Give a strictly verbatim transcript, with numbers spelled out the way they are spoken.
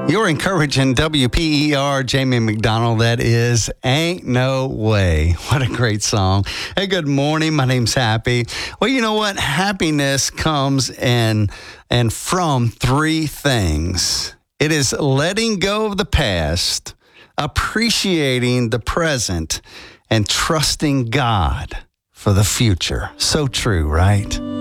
You're encouraging W P E R, Jamie McDonald. That is Ain't No Way. What a great song. Hey, good morning. My name's Happy. Well, you know what? Happiness comes in and from three things. It is letting go of the past, appreciating the present, and trusting God for the future. So true, right?